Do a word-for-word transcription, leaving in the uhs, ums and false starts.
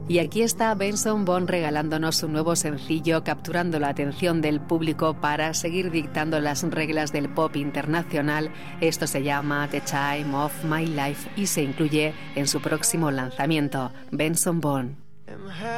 Y aquí está Benson Boone regalándonos su nuevo sencillo, capturando la atención del público para seguir dictando las reglas del pop internacional. Esto se llama The Time of My Life y se incluye en su próximo lanzamiento, Benson Boone.